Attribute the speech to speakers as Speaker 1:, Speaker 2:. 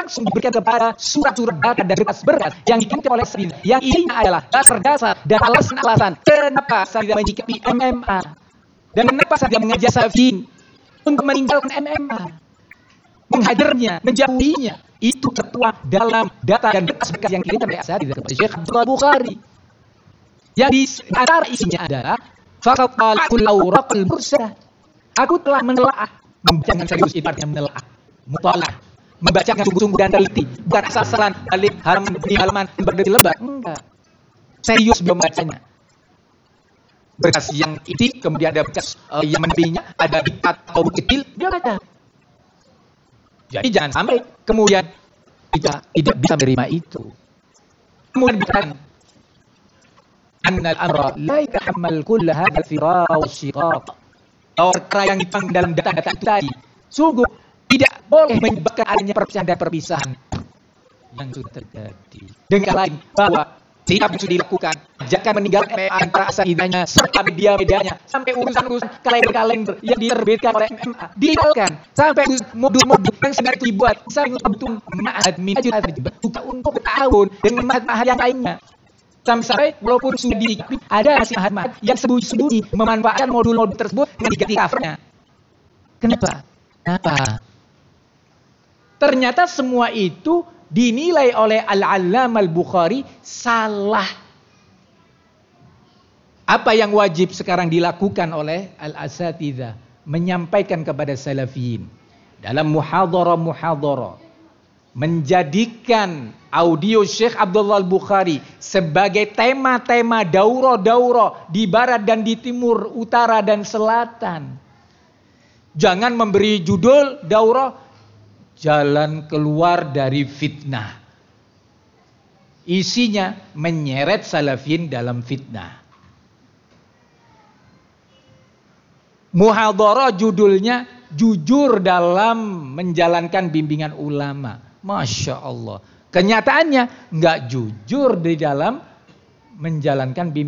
Speaker 1: langsung diberikan kepada surat-surat data dan berkas-berkas yang dikirimkan oleh Asatidzah, yang isinya adalah dasar-dasar dan alasan-alasan kenapa saya menyikapi MMA dan kenapa saya mengajak Salafiyin untuk meninggalkan MMA, menghajarnya, menjauhinya. Itu tertuang dalam data dan berkas-berkas yang dikirimkan oleh Asatidzah kepada Syekh Abdullah Bukhari. Yang di antara isinya adalah faqad qalaqul awraqul mursalah. Aku telah menelaah, membaca dengan serius, itu artinya menelaah, mutalaah, membaca dengan sungguh-sungguh dan teliti, bukan asal-asalan alif halaman demi halaman berdetil-lebar. Enggak. Serius membacanya. Berkas yang inti, kemudian ada berkas yang mendampinginya, ada diktat atau kecil, dia baca. Jadi jangan sampai kemudian kita tidak bisa menerima itu. Kemudian dikatakan annal amra la yatahammal kull hadha al-firar wa shiqaq. Perkara yang dipang dalam data-data itu tadi sungguh tidak boleh menyebabkan adanya perpisahan dan perpisahan yang sudah terjadi. Dengan lain bahwa sikap itu dilakukan, ajakan meninggalkan MMA antara Asatidahnya serta media-medianya, sampai urusan-urusan kalender-kalender yang diterbitkan oleh MMA ditinggalkan, sampai modul-modul yang sebenarnya itu dibuat sampai betul ma'ad min ajal terjebak juga untuk bertahun dengan mahad-mahad yang lainnya. Sampai walaupun sudah dikipin, ada hasil mahad yang sembunyi-sembunyi memanfaatkan modul-modul tersebut dengan diganti covernya. Kenapa? Ternyata semua itu dinilai oleh Al-Allamah Al-Bukhari salah. Apa yang wajib sekarang dilakukan oleh Al-Asatidzah? Menyampaikan kepada Salafiyin dalam muhadharah-muhadharah, menjadikan audio Syekh Abdullah Al-Bukhari sebagai tema-tema daurah-daurah di barat dan di timur, utara dan selatan. Jangan memberi judul daurah jalan keluar dari fitnah. Isinya menyeret Salafiyin dalam fitnah. Muhadharah judulnya jujur dalam menjalankan bimbingan ulama. Masya Allah. Kenyataannya nggak jujur di dalam menjalankan bimbingan